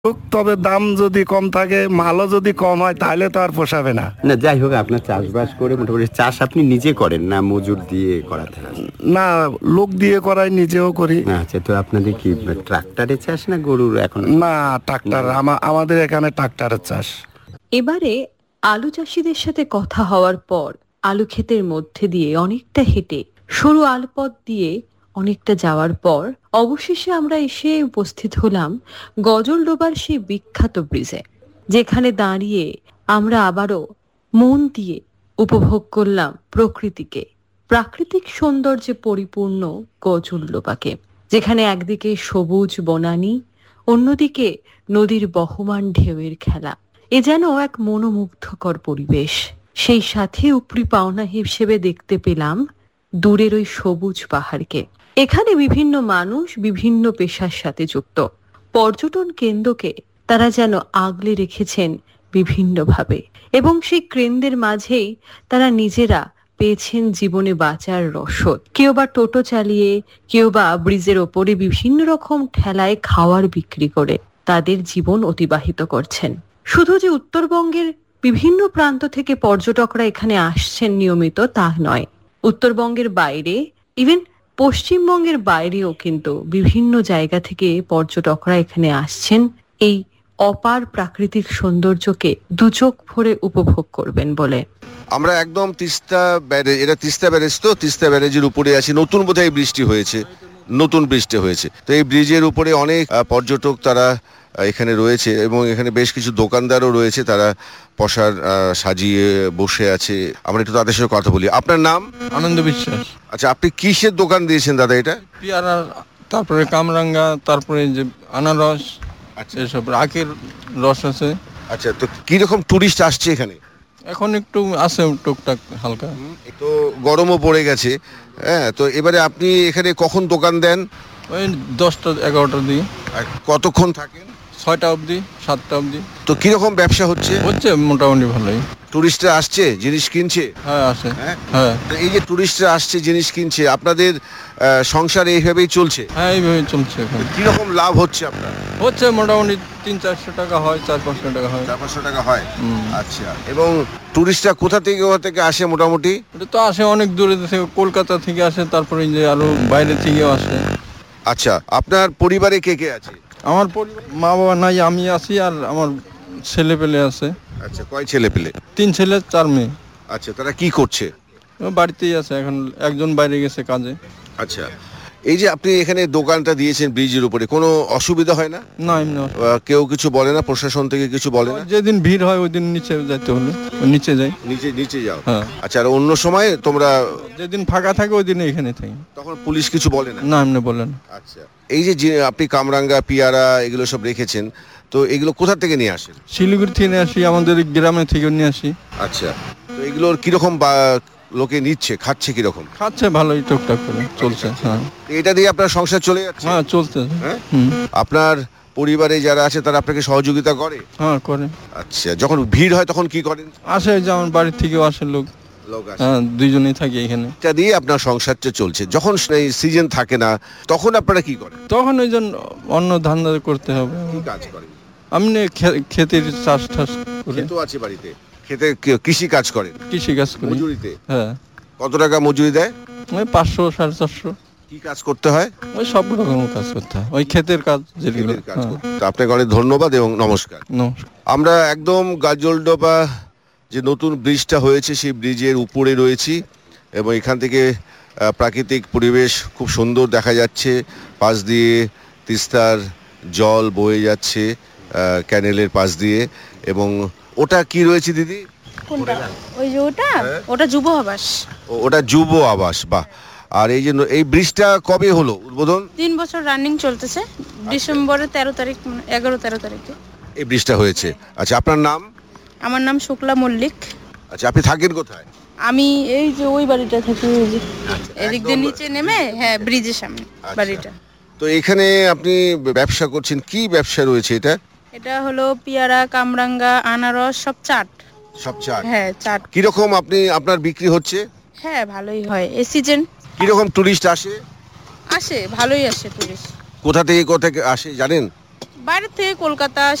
তবে দাম যদি কম থাকে, মালও যদি কম হয়, তাহলে তো আর পোষাবে না। না, যাই হোক, আপনার চাষবাস করে মোটামুটি চাষ আপনি নিজে করেন না মজুর দিয়ে করাতে হয়? না, লোক দিয়ে করাই, নিজেও করি। আচ্ছা, তো আপনাদের কি ট্রাক্টরে চাষ না গরুর এখন? না, ট্রাক্টর, আমাদের এখানে ট্রাক্টরের চাষ। এবারে আলু চাষিদের সাথে কথা হওয়ার পর আলু ক্ষেতের মধ্যে দিয়ে অনেকটা হেঁটে সরু আলপথ দিয়ে অনেকটা যাওয়ার পর অবশেষে আমরা এসে উপস্থিত হলাম গজলডোবার সেই বিখ্যাত ব্রিজে, যেখানে দাঁড়িয়ে আমরা আবারও মন দিয়ে উপভোগ করলাম প্রকৃতিকে, প্রাকৃতিক সৌন্দর্যে পরিপূর্ণ গজলডোবাকে, যেখানে একদিকে সবুজ বনানী, অন্যদিকে নদীর বহমান ঢেউয়ের খেলা। এ যেন এক মনোমুগ্ধকর পরিবেশ। সেই সাথে উপরি পাওনা হিসেবে দেখতে পেলাম দূরের ওই সবুজ পাহাড়কে। এখানে বিভিন্ন মানুষ বিভিন্ন পেশার সাথে যুক্ত। পর্যটন কেন্দ্রকে তারা যেন আগলে রেখেছেন বিভিন্নভাবে, এবং সেই কেন্দ্রের মাঝেই তারা নিজেরা পেয়েছেন জীবনে বাঁচার রসদ। কেউ বা টোটো চালিয়ে, কেউ বা ব্রিজের ওপরে বিভিন্ন রকম ঠেলায় খাওয়ার বিক্রি করে তাদের জীবন অতিবাহিত করছেন। শুধু যে উত্তরবঙ্গের বিভিন্ন প্রান্ত থেকে পর্যটকরা এখানে আসছেন নিয়মিত তা নয়, উত্তরবঙ্গের বাইরে, ইভেন পশ্চিমবঙ্গের বাইরেও কিন্তু বিভিন্ন জায়গা থেকে পর্যটকরা এখানে আসছেন এই অপার প্রাকৃতিক সৌন্দর্যকে দুচোখ ভরে উপভোগ করবেন বলে। আমরা একদম তিস্তা ব্যারেজ, এটা তিস্তা ব্যারেজ, তো তিস্তা ব্যারেজের উপরে আছি। নতুন বোধহয় বৃষ্টি হয়েছে, নতুন বৃষ্টি হয়েছে। তো এই ব্রিজের উপরে অনেক পর্যটক তারা এখানে রয়েছে, এবং এখানে বেশ কিছু দোকানদারও রয়েছে, তারা পশার সাজিয়ে বসে আছে। আমরা একটু তাদের সাথে কথা বলি। আপনার নাম? আনন্দ বিশ্বাস। আচ্ছা, আপনি কিসের দোকান দিয়েছেন দাদা এটা? পেয়ারা, তারপরে কামরাঙ্গা, তারপরে যে আনারস, আচ্ছা এসব আখের রস আছে। আচ্ছা, তো কিরকম টুরিস্ট আসছে এখানে? এখন একটু আছে টুকটাক হালকা। তো গরমও পড়ে গেছে, হ্যাঁ। তো এবারে আপনি এখানে কখন দোকান দেন? ওই 10টা 11টা দিয়ে। আর কতক্ষণ থাকেন? 6টা অবধি, 7টা অবধি। তো কিরকম ব্যবসা হচ্ছে? হচ্ছে মোটামুটি ভালোই। টুরিস্টরা আসছে, জিনিস কিনছে? হ্যাঁ, আছে। হ্যাঁ। হ্যাঁ, তো এই যে টুরিস্টরা আসছে, জিনিস কিনছে, আপনাদের সংসার এইভাবেই চলছে? হ্যাঁ, এইভাবে চলছে এখন। কিরকম লাভ হচ্ছে আপনার? হচ্ছে মোটামুটি 300-400 টাকা হয়, 400-500 টাকা হয়। 400-500 টাকা হয়। আচ্ছা, এবং টুরিস্টরা কোথা থেকে আসে মোটামুটি? এটা তো আসে অনেক দূরে থেকে, কলকাতা থেকে আসে, তারপরে যে আরো বাইরে থেকেও আসে। আচ্ছা, আপনার পরিবারে কে কে আছে? আমার পরিবার, মা বাবা নাই, আমি আছি, আর আমার ছেলে পেলে আছে। আচ্ছা, কয় ছেলে পেলে? 3 ছেলে 4 মেয়ে। আচ্ছা, তারা কি করছে? ও বাড়িতেই আছে এখন, একজন বাইরে গেছে কাজে। আচ্ছা, এই যে আপনি এখানে দোকানটা দিয়েছেন ব্রিজের উপরে, কোনো অসুবিধা হয় না? না, এমনি কেউ কিছু বলে না? প্রশাসন থেকে কিছু বলে না? যেদিন ভিড় হয় ওই দিন নিচে যাইতে হলে নিচে যাই। নিচে নিচে যাও? হ্যাঁ। আচ্ছা, আর অন্য সময় তোমরা? যেদিন ফাঁকা থাকে ওই দিন এখানে থাকি। তখন পুলিশ কিছু বলে না? না, এমনি বলেন। আচ্ছা, এই যে আপনি কামরাঙ্গা, পিয়ারা এগুলো সব রেখেছেন, তো এগুলো কোথা থেকে নিয়ে আসেন? শিলিগুড়ি থেকে নিয়ে আসি, আমাদের গ্রামে থেকে নিয়ে আসি। আচ্ছা, তো এগুলোর কিরকম লোকে নিচ্ছে, খাচ্ছে কিরকম? খাচ্ছে ভালোই, টুকটাক করে চলছে। হ্যাঁ, এটা দিয়ে আপনার সংসার চলে যাচ্ছে? হ্যাঁ, চলছে। হ্যাঁ? হুম। আপনার পরিবারে যারা আছে তারা আপনাকে সহযোগিতা করে? হ্যাঁ, করে। আচ্ছা, যখন ভিড় হয় তখন কি করেন? আসে, যে আমার বাড়ি থেকেও আসে লোক। লোক আসে? হ্যাঁ, দুইজনেই থাকি এখানে। এটা দিয়ে আপনার সংসারটা চলছে। যখন এই সিজন থাকে না, তখন আপনারা কি করেন? তখন ওই জন্য অন্য ধান্দা করতে হবে। কি কাজ করেন? আমি ক্ষেতের চাষ টাস করি, ক্ষেতও আছে বাড়িতে? খেতে কৃষি কাজ করেন? কৃষি কাজ করি। মজুরিতে? হ্যাঁ, কত টাকা মজুরি দেয়? ওই 500-450। কি কাজ করতে হয়? ওই সব রকম কাজ করতে হয়, ওই ক্ষেতের কাজ যেগুলো। ক্ষেতের কাজ করতে। তো আপনাকে অনেক ধন্যবাদ এবং নমস্কার। নমস্কার। আমরা একদম গাজলডোবা যে নতুন ব্রিজটা হয়েছে সেই ব্রিজের উপরে রয়েছি, এবং এখান থেকে প্রাকৃতিক পরিবেশ খুব সুন্দর দেখা যাচ্ছে। পাশ দিয়ে তিস্তার জল বয়ে যাচ্ছে ক্যানেলের পাশ দিয়ে। এবং ওটা কি রয়েছে দিদি? কোনটা? ওই যে ওটা যুব আবাস। ওটা যুব আবাস, বাহ। আর এই যে এই ব্রিজটা কবে হলো উদ্বোধন? 3 বছর রানিং চলতেছে, ডিসেম্বরের 13 তারিখ, 11-13 তারিখে এই ব্রিজটা হয়েছে। আচ্ছা, আপনার নাম? আমার নাম শুক্লা মল্লিক। আচ্ছা, আপনি থাকেন কোথায়? আমি এই যে ওই বাড়িটা থাকি, ওই যে এদিক দিয়ে নিচে নেমে, হ্যাঁ, ব্রিজের সামনে বাড়িটা। তো এখানে আপনি ব্যবসা করছেন, কি ব্যবসা রয়েছে এটা? এটা হলো পেয়ারা, কামরাঙ্গা, আনারস, সব চাট। সব চাট? হ্যাঁ, চাট। কিরকম আপনার বিক্রি হচ্ছে? হ্যাঁ, ভালোই হয় এই সিজন। কিরকম টুরিস্ট আসে? আসে, ভালোই আসে টুরিস্ট। কোথা থেকে আসে জানেন? বাইরে থেকে কলকাতা